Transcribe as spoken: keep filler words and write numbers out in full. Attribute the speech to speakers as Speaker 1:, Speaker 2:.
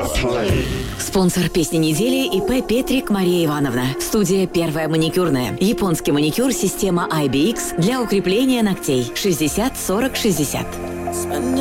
Speaker 1: Спонсор песни недели ИП Петрик Мария Ивановна. Студия «Первая маникюрная». Японский маникюр система ай би икс для укрепления ногтей. шестьдесят сорок шестьдесят.